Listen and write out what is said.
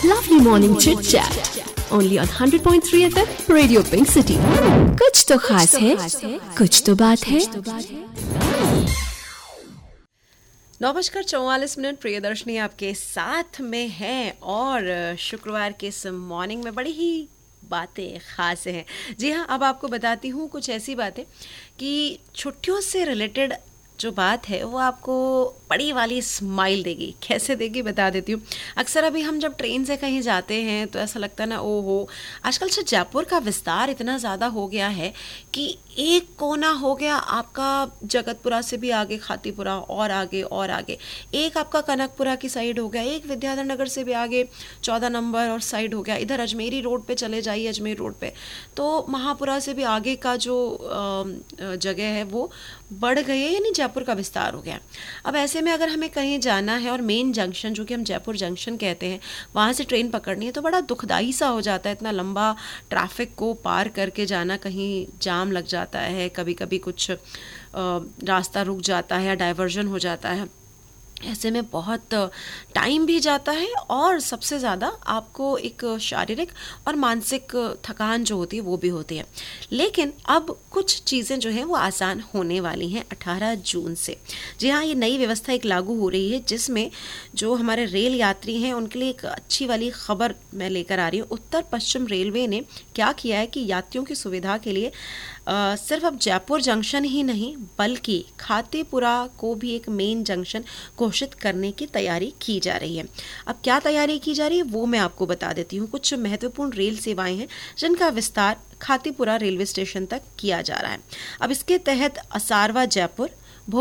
Lovely morning chit chat. Only on 100.3 FM Radio Pink City. कुछ तो खास है, कुछ तो बात है. 9:44 प्रियदर्शनी आपके साथ में है और शुक्रवार के इस मॉर्निंग में बड़ी ही बातें खास हैं. जी हाँ, अब आपको बताती हूँ कुछ ऐसी बातें कि छुट्टियों से रिलेटेड जो बात है वो आपको बड़ी वाली स्माइल देगी. कैसे देगी बता देती हूँ. अक्सर अभी हम जब ट्रेन से कहीं जाते हैं तो ऐसा लगता है ना, ओहो आजकल से जयपुर का विस्तार इतना ज़्यादा हो गया है कि एक कोना हो गया आपका जगतपुरा से भी आगे, खातीपुरा और आगे और आगे, एक आपका कनकपुरा की साइड हो गया, एक विद्याधर नगर से भी आगे 14 नंबर और साइड हो गया. इधर अजमेरी रोड पे चले जाइए, अजमेर रोड पे तो महापुरा से भी आगे का जो जगह है वो बढ़ गई है, यानी जयपुर का विस्तार हो गया. अब ऐसे में अगर हमें कहीं जाना है और मेन जंक्शन जो कि हम जयपुर जंक्शन कहते हैं वहाँ से ट्रेन पकड़नी है तो बड़ा दुखदाई सा हो जाता है. इतना लंबा ट्रैफिक को पार करके जाना, कहीं जाम लग जाता है, कभी कभी कुछ रास्ता रुक जाता है या डाइवर्जन हो जाता है. ऐसे में बहुत टाइम भी जाता है और सबसे ज़्यादा आपको एक शारीरिक और मानसिक थकान जो होती है वो भी होती है. लेकिन अब कुछ चीज़ें जो हैं वो आसान होने वाली हैं 18 जून से. जी हाँ, ये नई व्यवस्था एक लागू हो रही है जिसमें जो हमारे रेल यात्री हैं उनके लिए एक अच्छी वाली खबर मैं लेकर आ रही हूँ. उत्तर पश्चिम रेलवे ने क्या किया है कि यात्रियों की सुविधा के लिए सिर्फ अब जयपुर जंक्शन ही नहीं बल्कि खातीपुरा को भी एक मेन जंक्शन घोषित करने की तैयारी की जा रही है. अब क्या तैयारी की जा रही है वो मैं आपको बता देती हूँ. कुछ महत्वपूर्ण रेल सेवाएं हैं जिनका विस्तार खातीपुरा रेलवे स्टेशन तक किया जा रहा है. अब इसके तहत असारवा जयपुर,